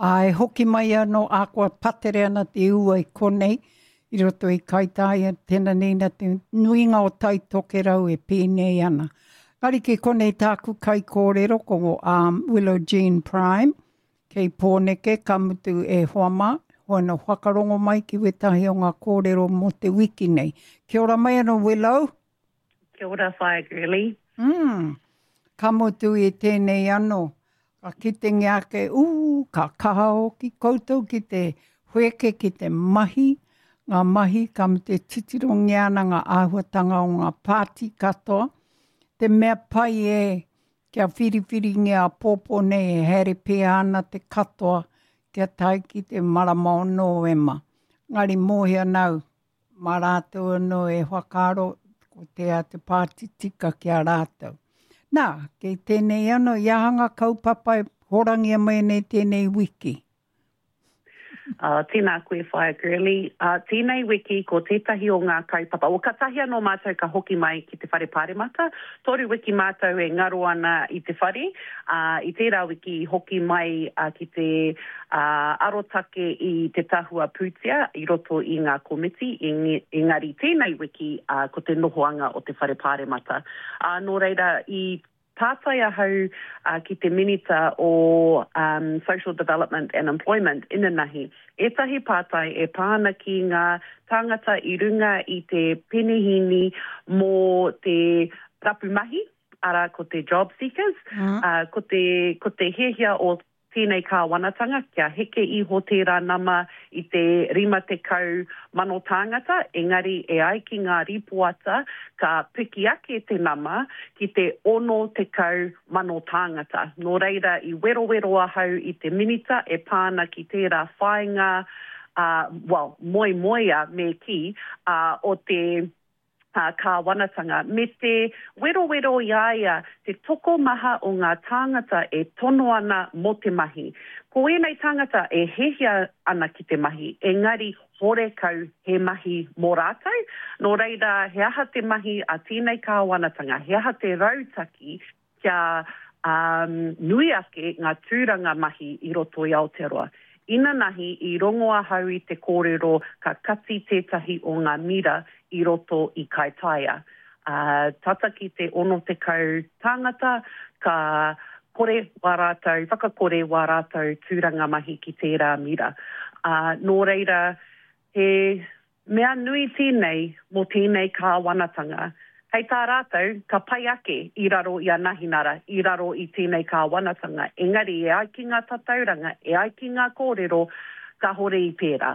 Ai hoki mai anō ākua patere ana te ua I konei, I roto I kaitaia, tēnā nina te nuinga o tai toke rau e pēnei ana. Ngari ke konei tāku kai kōrero ko Willow Jean Prime, kei pōneke kamutu e hoama, hoana whakarongo mai ki wetahi o ngā kōrero mo te wiki nei. Kia ora mai anō Willow. Kia ora whae girly. Kamutu I tēnei anō. Ka kite ngiake, ka kaha o ki koutou ki te hueke ki te mahi, ngā mahi kam te titirongi ana ngā āhuatanga o ngā pāti katoa. Te mea pai e kia whiriwhiri ngā pōpō nei e here pēa ana te katoa kia tai ki te marama o Noema. Ngari mōhia nau, mā rātou anō e whakaro ko te pāti tika kia rātou. Nā, kei tēnei anō, iahanga kaupapa e horangia mai nei tēnei wiki. Tēnā koe whae girly. Tēnei wiki ko tētahi o ngā kaupapa. O katahi anō mātou ka hoki mai ki te whare pāremata. Toru wiki mātou e ngaro ana I te whare. I tērā wiki hoki mai ki te arotake I te tahua pūtia I roto I ngā komiti. Engari tēnei wiki ko te nohoanga o te whare pāremata. Nō reira I tātai ahau ki te minita o Social Development and Employment ina nahi. Etahi pātai e pāna ki ngā tāngata I runga I te penihini mō te rapumahi, ara ko te job seekers, ko te hehia o tēnei kāwanatanga, kia heke iho tērā nama I te 50 mano tāngata, engari e ai ki ngā ripuata ka piki ake te nama ki te 60 mano tāngata. Nō reira I wero ahau I te minita e pāna ki tērā whainga, moia me ki, o te kāwanatanga. Me te wero iaia, te toko maha o ngā tāngata e tono ana mo te mahi. Ko enei tāngata e hehia ana ki te mahi, engari hore kau he mahi mō rātou. Nō reira, he aha te mahi a tēnei kāwanatanga, he aha te rautaki kia nui ake ngā tūranga mahi I roto I Aotearoa. Ina nahi I rongoa hau I te kōrero ka kati tētahi o ngā mira I roto I kaitaia. Tata ki te 60 tāngata ka whakakore wā rātou tūranga mahi ki tērā mira. Nō reira, he mea nui tēnei mo tēnei kāwanatanga. Hei tā rātou, ka pai ake I raro I a nahinara, I raro I tēnei kāwanatanga. Engari, e ai ki ngā tatauranga, e ai ki ngā kōrero, ka hore I pērā.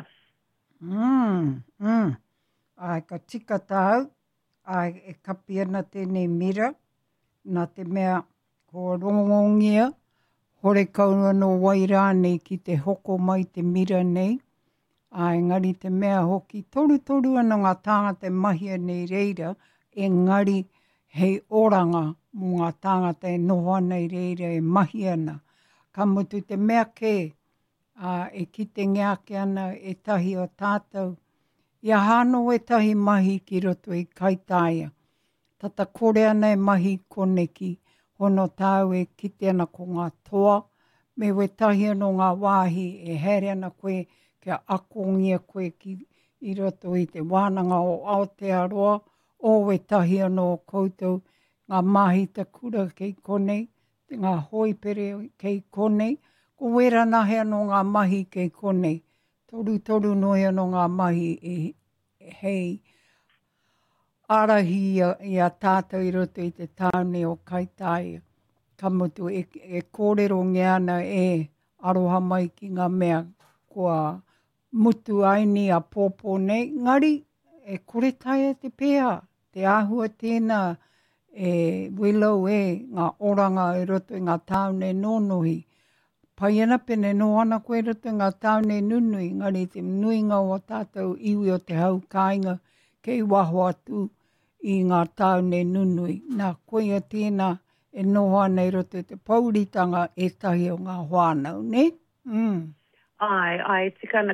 Ai, ka tika tāu, ai, e kapi ana tēnei mira, nā te mea ko rongongia, hore kauna no wairānei ki te hoko mai te mira nei. Ai, ngari te mea hoki, toru ana ngā tāngata mahia nei reira, engari hei oranga mō ngā tāngata e noho ana I reira e mahi ana. Ka mutu te mea ke, e kite ngeake ana e tahi o tātou. Ia hāno e tahi mahi ki roto I kaitaia. Tata kore ana e mahi koneki, hono tāu e kite ana ko ngā toa, me we tahi ano ngā wāhi e here ana koe kia akongia koe ki I roto I te wānanga o Aotearoa, o we tahi ano koutou ngā mahi ta kura kei konei, ngā hoipere kei konei, ko wera nahe ano ngā mahi kei konei. Toru noi ano ngā mahi hei arahi I a tātou I roto I te tāne o kaitaia. Ka mutu e kōrero ngeana e aroha mai ki ngā mea kua mutu aini a pōpō nei. Ngari, e kore taia te pēha. Te āhua tēnā e Willow ngā oranga e roto I ngā tāone nōnohi. Pai ana pene no ana koe roto ngā tāone nunui, ngari te nuinga o tātou iwi o te hau kāinga kei waho atu I ngā tāone nunui. Nā koe tēnā e noho ana I roto te pauritanga e tahi o ngā whānau, ne? Ai, tika ana koe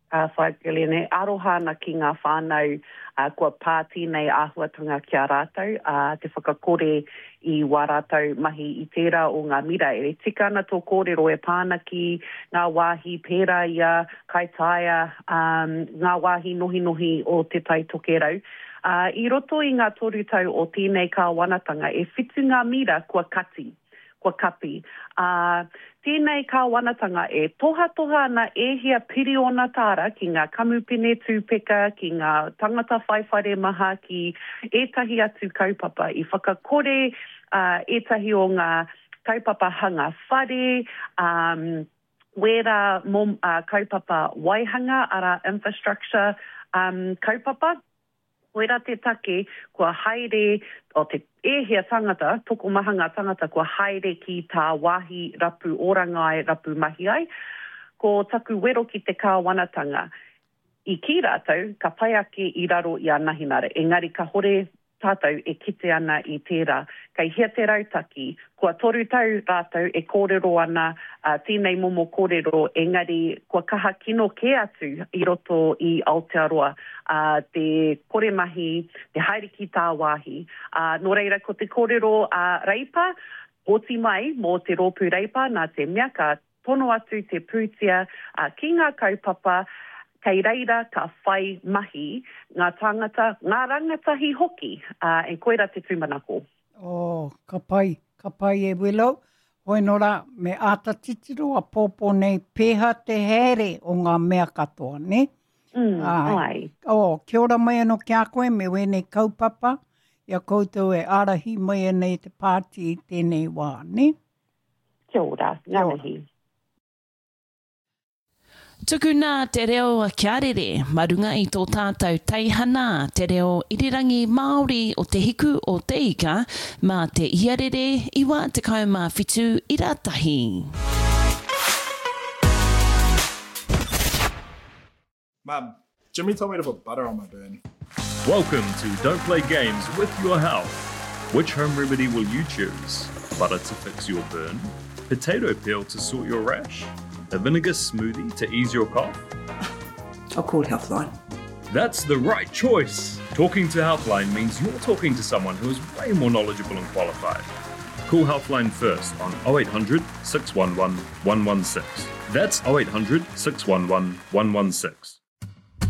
whakelene, aroha na ki ngā whānau kua pāti nei āhuatanga ki a rātou, te whakakore i wā rātou mahi i tērā o ngā mira. E tika ana tō kōrero e pāna ki ngā wāhi pērā ia, kaitaia, ngā wāhi nohi o te tai tokerau. I roto i ngā toru tau o tēnei kāwanatanga, e whitu ngā mira kua kati, kua kapi. Tēnei kāwanatanga e toha ana ehia piri ona tāra ki ngā kamupene tūpeka, ki ngā tangata whaiwhare maha, ki etahi atu kaupapa i whakakore etahi o ngā kaupapa hanga whare, wera kaupapa waihanga ara infrastructure kaupapa. Wera te take, kua haere, o te ehia tangata, toko mahanga tangata, kua haere ki tā wāhi rapu orangai, rapu mahi ai, ko taku wero ki te kāwanatanga. I ki rātou, ka pai ake i raro i a nahinare. Engari ka hore tātou e kite ana i tērā. Kei hia te rautaki, kua toru tau rātou e kōrero ana, tēnei momo kōrero, engari kua kaha kino ke atu i roto i Aotearoa, te kore mahi, te haere ki tā wāhi. Nō reira, ko te kōrero reipa, oti mai mō te rōpū reipa, nā te mea ka tono atu te pūtia ki ngā kaupapa, kei reira ka whai mahi ngā tangata, ngā rangatahi hoki, e koera te tūmanako. Ka pai e Willow. Hoi nora, me āta titiro a pōpō nei pēha te here o ngā mea katoa, ne? Ai. Kia ora mai anō ki a koe, me wēnei kaupapa, ia koutou e arahi mai anei te pāti i tēnei wā, ne? Kia ora, ngānahi. Tuku nā te reo a Kiarere, marunga i tō tātou teihana, te reo irirangi Māori o te hiku o te ika, mā te iarere iwa te kauma whitu i rātahi. Mum, Jimmy told me to put butter on my burn. Welcome to Don't Play Games with Your Health. Which home remedy will you choose? Butter to fix your burn? Potato peel to sort your rash? A vinegar smoothie to ease your cough? I'll call Healthline. That's the right choice. Talking to Healthline means you're talking to someone who is way more knowledgeable and qualified. Call Healthline first on 0800 611 116. That's 0800 611 116.